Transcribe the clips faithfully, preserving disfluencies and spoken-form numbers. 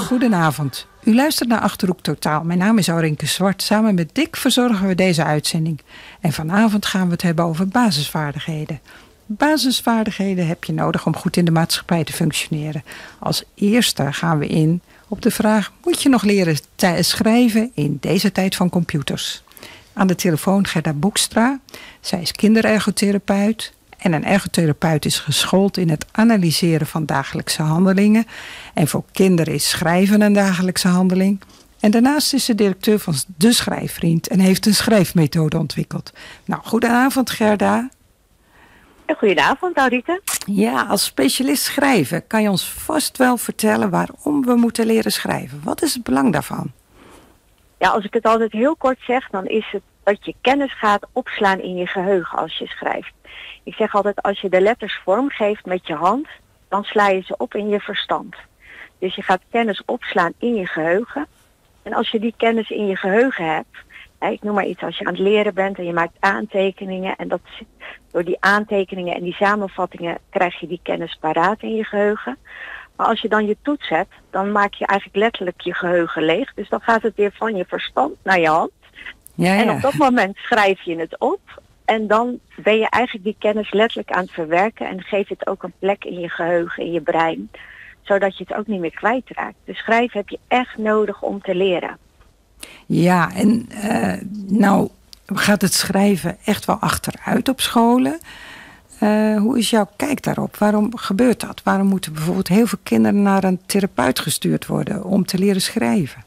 Goedenavond. U luistert naar Achterhoek Totaal. Mijn naam is Aurinke Zwart. Samen met Dick verzorgen we deze uitzending. En vanavond gaan we het hebben over basisvaardigheden. Basisvaardigheden heb je nodig om goed in de maatschappij te functioneren. Als eerste gaan we in op de vraag: moet je nog leren t- schrijven in deze tijd van computers? Aan de telefoon Gerda Boekstra. Zij is kinderergotherapeut. En een ergotherapeut is geschoold in het analyseren van dagelijkse handelingen. En voor kinderen is schrijven een dagelijkse handeling. En daarnaast is ze directeur van De Schrijfvriend en heeft een schrijfmethode ontwikkeld. Nou, goedenavond Gerda. Goedenavond, Audite. Ja, als specialist schrijven kan je ons vast wel vertellen waarom we moeten leren schrijven. Wat is het belang daarvan? Ja, als ik het altijd heel kort zeg, dan is het dat je kennis gaat opslaan in je geheugen als je schrijft. Ik zeg altijd, als je de letters vormgeeft met je hand, dan sla je ze op in je verstand. Dus je gaat kennis opslaan in je geheugen. En als je die kennis in je geheugen hebt, hè, ik noem maar iets, als je aan het leren bent en je maakt aantekeningen, en dat door die aantekeningen en die samenvattingen krijg je die kennis paraat in je geheugen. Maar als je dan je toets hebt, dan maak je eigenlijk letterlijk je geheugen leeg. Dus dan gaat het weer van je verstand naar je hand. Ja, ja. En op dat moment schrijf je het op. En dan ben je eigenlijk die kennis letterlijk aan het verwerken en geef het ook een plek in je geheugen, in je brein, zodat je het ook niet meer kwijtraakt. Dus schrijven heb je echt nodig om te leren. Ja, en uh, nou gaat het schrijven echt wel achteruit op scholen. Uh, hoe is jouw kijk daarop? Waarom gebeurt dat? Waarom moeten bijvoorbeeld heel veel kinderen naar een therapeut gestuurd worden om te leren schrijven?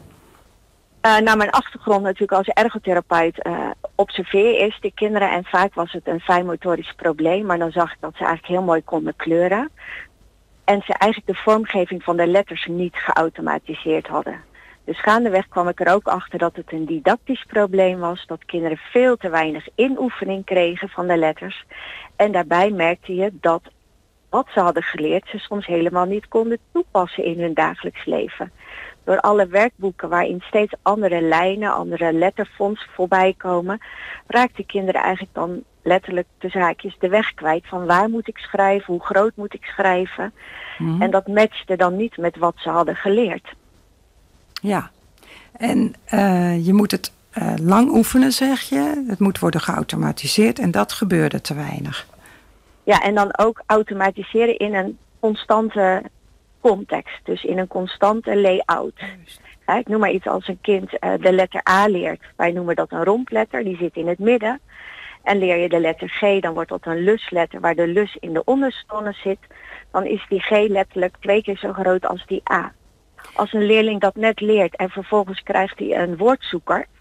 Uh, nou, mijn achtergrond natuurlijk als ergotherapeut uh, observeer eerst de kinderen. En vaak was het een fijnmotorisch probleem. Maar dan zag ik dat ze eigenlijk heel mooi konden kleuren. En ze eigenlijk de vormgeving van de letters niet geautomatiseerd hadden. Dus gaandeweg kwam ik er ook achter dat het een didactisch probleem was. Dat kinderen veel te weinig inoefening kregen van de letters. En daarbij merkte je dat wat ze hadden geleerd ze soms helemaal niet konden toepassen in hun dagelijks leven. Door alle werkboeken waarin steeds andere lijnen, andere letterfonts voorbij komen, raakten kinderen eigenlijk dan letterlijk de zaakjes de weg kwijt van waar moet ik schrijven, hoe groot moet ik schrijven. Mm-hmm. En dat matchte dan niet met wat ze hadden geleerd. Ja, en uh, je moet het uh, lang oefenen, zeg je. Het moet worden geautomatiseerd en dat gebeurde te weinig. Ja, en dan ook automatiseren in een constante context, dus in een constante layout. Ja, ik noem maar iets als een kind uh, de letter A leert. Wij noemen dat een rompletter, die zit in het midden. En leer je de letter G, dan wordt dat een lusletter waar de lus in de onderstonne zit. Dan is die G letterlijk twee keer zo groot als die A. Als een leerling dat net leert en vervolgens krijgt hij een woordzoeker,